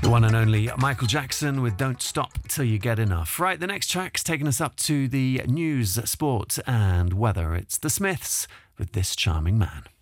The one and only Michael Jackson with Don't Stop Till You Get Enough. Right, the next track's taking us up to the news, sport and weather. It's The Smiths with This Charming Man.